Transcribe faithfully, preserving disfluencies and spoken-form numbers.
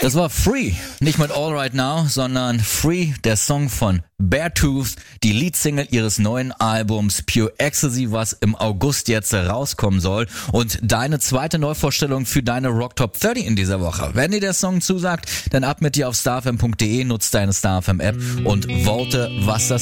Das war Free, nicht mit All Right Now, sondern Free, der Song von Beartooth, die Leadsingle ihres neuen Albums Pure Ecstasy, was im August jetzt rauskommen soll. Und deine zweite Neuvorstellung für deine Rock Top dreißig in dieser Woche. Wenn dir der Song zusagt, dann ab mit dir auf starfm punkt de, nutzt deine StarFM App und vote, was das